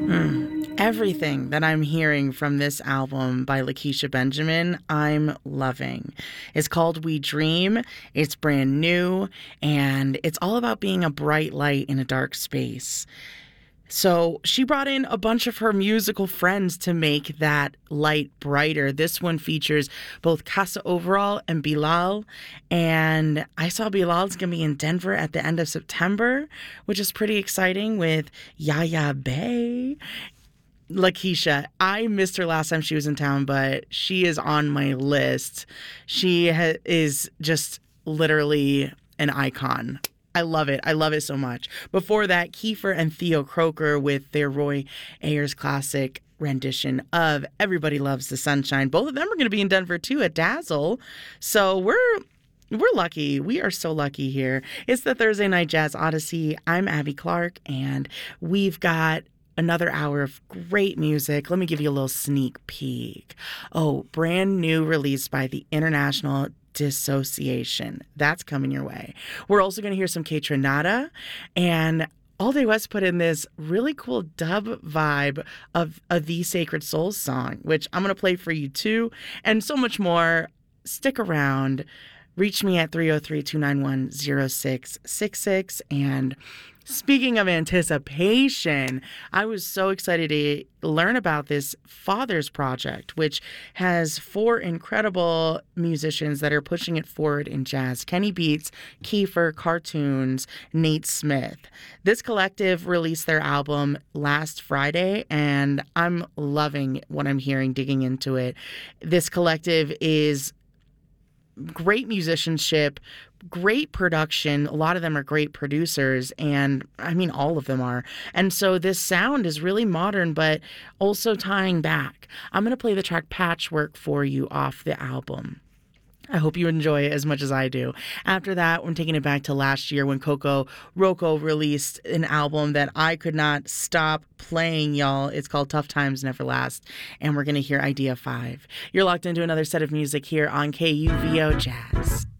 Everything that I'm hearing from this album by Lakeisha Benjamin, I'm loving. It's called We Dream. It's brand new, and it's all about being a bright light in a dark space. So she brought in a bunch of her musical friends to make that light brighter. This one features both Casa Overall and Bilal. And I saw Bilal's going to be in Denver at the end of September, which is pretty exciting, with Yaya Bey. Lakeisha, I missed her last time she was in town, but she is on my list. She is just literally an icon. I love it. I love it so much. Before that, Kiefer and Theo Croker with their Roy Ayers classic rendition of Everybody Loves the Sunshine. Both of them are going to be in Denver too at Dazzle. So we're lucky. We are so lucky here. It's the Thursday Night Jazz Odyssey. I'm Abby Clark, and we've got another hour of great music. Let me give you a little sneak peek. Oh, brand new release by the International Dissociation. That's coming your way. We're also going to hear some Kaytranada, and All Day West put in this really cool dub vibe of a The Sacred Souls song, which I'm going to play for you too, and so much more. Stick around. Reach me at 303-291-0666. And speaking of anticipation, I was so excited to learn about this Fathers Project, which has 4 incredible musicians that are pushing it forward in jazz: Kenny Beats, Kiefer, Cartoons, Nate Smith. This collective released their album last Friday, and I'm loving what I'm hearing, digging into it. This collective is great musicianship, great production. A lot of them are great producers, and I mean, all of them are. And so this sound is really modern, but also tying back. I'm going to play the track Patchwork for you off the album. I hope you enjoy it as much as I do. After that, I'm taking it back to last year when Coco Roco released an album that I could not stop playing, y'all. It's called Tough Times Never Last, and we're going to hear Idea 5. You're locked into another set of music here on KUVO Jazz.